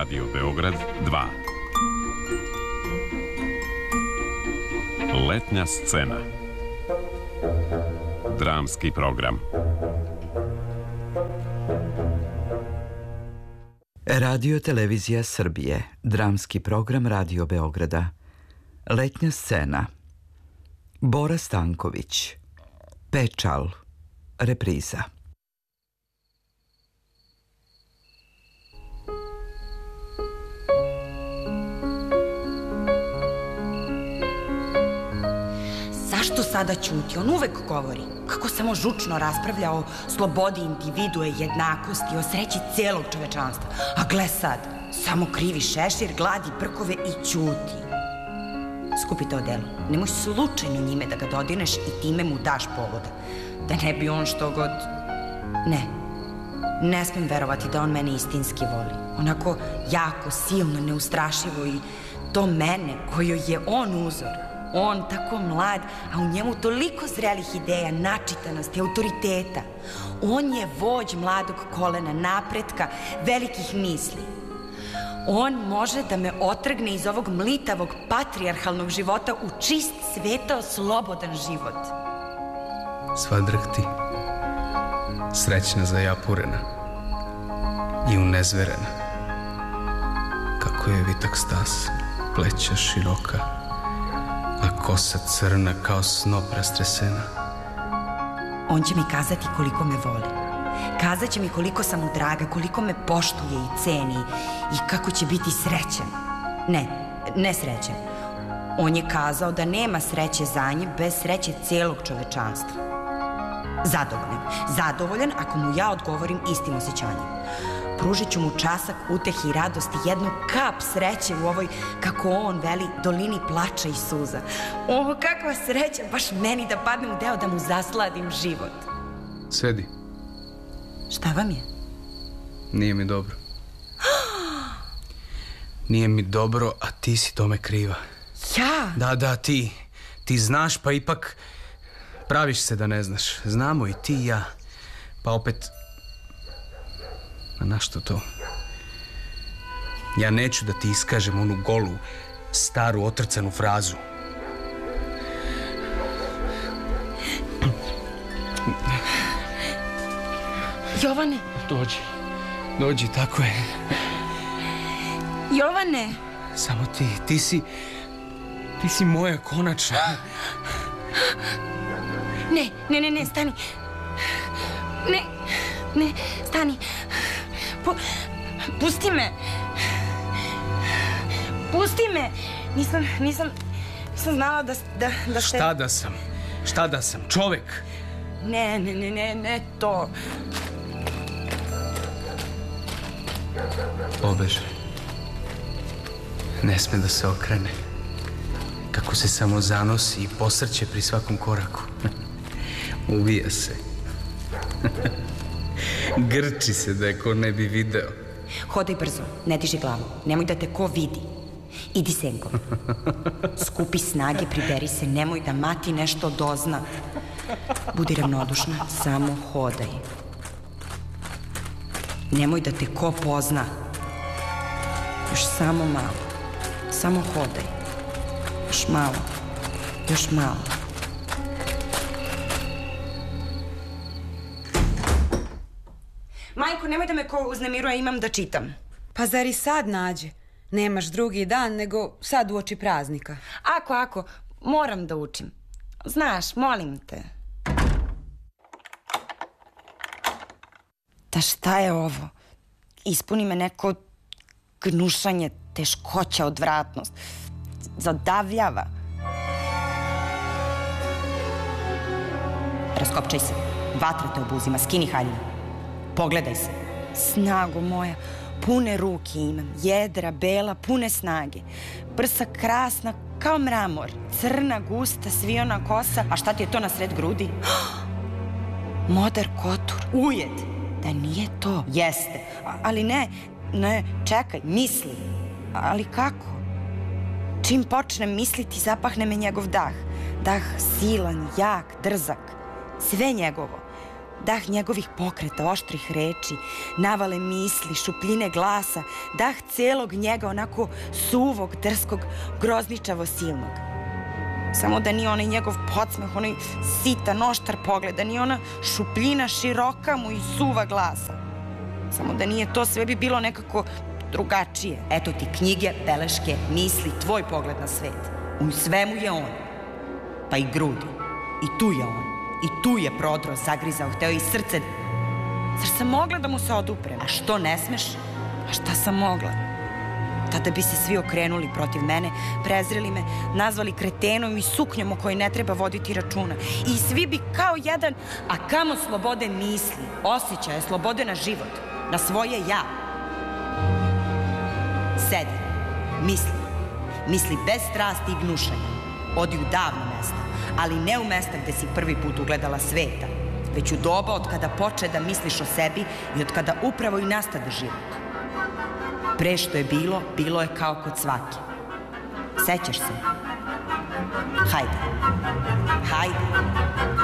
Radio Beograd 2. Letnja scena. Dramski program. Radio Televizija Srbije. Dramski program Radio Beograda. Letnja scena. Bora Stanković. Pečal. Repriza. Zašto sada ćuti? On uvek govori. Kako samo žučno raspravlja o slobodi individue, jednakosti, o sreći celog čovečanstva. A gle sad, samo krivi šešir, gladi brkove i ćuti. Skupite odelo. Nemoj slučajno njime da ga dodirneš i time mu daš povoda. Da ne bi on što god... Ne smem verovati da on mene istinski voli. Onako jako, silno, neustrašivo i to mene kojoj je on uzor. On tako mlad, a u njemu toliko zrelih ideja, načitanosti, autoriteta. On je vođ mladog kolena, napretka, velikih misli. On može da me otrgne iz ovog mlitavog, patrijarhalnog života u čist, svetao, slobodan život. Sva drhti, srećna zajapurena i unezverena. Kako je vitak stas, pleća široka, a kosa crna kao snop rastresena. On će mi kazati koliko me voli. Kazat će mi koliko sam mu draga, koliko me poštuje i ceni i kako će biti srećan. Ne srećan. On je kazao da nema sreće za njim bez sreće celog čovečanstva. Zadovoljan ako mu ja odgovorim istim osjećanjem. Pružit ću mu časak utehi i radosti, jednu kap sreće u ovoj, kako on veli, dolini plača i suza. O, kakva sreća, baš meni da padnem u deo da mu zasladim život. Sedi. Šta vam je? Nije mi dobro. Nije mi dobro, a ti si tome kriva. Ja? Da, ti. Ti znaš, pa ipak praviš se da ne znaš. Znamo i ti i ja. Pa opet... A na što to? Ja neću da ti iskažem onu golu, staru, otrcanu frazu. Jovane! Dođi, tako je. Jovane! Samo ti si moja konačna. Ne, stani. Ne, stani. Pusti me. Pusti me. Nisam znala da ste... Šta da sam? Čovek? Ne, to... Pobeže. Ne sme da se okrene. Kako se samo zanosi i posrće pri svakom koraku. Uvija se. Grči se da je ko ne bi video. Hodaj brzo, ne diži glavu. Nemoj da te ko vidi. Idi senkom. Skupi snage, priberi se. Nemoj da mati nešto dozna. Budi ravnodušna, samo hodaj. Nemoj da te ko pozna. Još samo malo. Samo hodaj. Još malo. Majko, nemoj da me ko uznemiruje, imam da čitam. Pa zar i sad nađe? Nemaš drugi dan nego sad uoči praznika. Ako, moram da učim. Znaš, molim te. Da šta je ovo? Ispuni me neko gnušanje, teškoća, odvratnost. Zadavljava. Raskopčaj se. Vatra te obuzima, skini haljinu. Pogledaj se. Snago moja, pune ruke imam, jedra, bela, pune snage. Prsa krasna kao mramor, crna, gusta, sviona kosa. A šta ti je to na sred grudi? Modar kotur, ujed. Da nije to? Jeste. Ali ne, čekaj, mislim. Ali kako? Čim počnem misliti, zapahne me njegov dah. Dah silan, jak, drzak. Sve njegovo. dah njegovih pokreta, oštrih reči, navale misli, šupljine glasa, dah celog njega onako suvog, drskog, grozničavo silnog. Samo da nije onaj njegov podsmeh, onaj sitan, oštar pogled, da nije ona šupljina široka mu i suva glasa. Samo da nije to, sve bi bilo nekako drugačije. Eto ti knjige, beleške, misli, tvoj pogled na svet. U svemu je on. Pa i grudi. I tu je on. I tu je prodro zagrizao, hteo i srce. Zar sam mogla da mu se oduprem? A što ne smeš? A šta sam mogla? Tada bi se svi okrenuli protiv mene, prezreli me, nazvali kretenom i suknjom o kojoj ne treba voditi računa. I svi bi kao jedan, a kamo slobode misli, osjećaja, slobode na život, na svoje ja. Sedi, misli bez strasti i gnušanja. Odi u davno mesto, ali ne u mesta gde si prvi put ugledala sveta, već u doba od kada poče da misliš o sebi i od kada upravo i nastade život. Pre što je bilo, bilo je kao kod svake. Sećaš se? Hajde.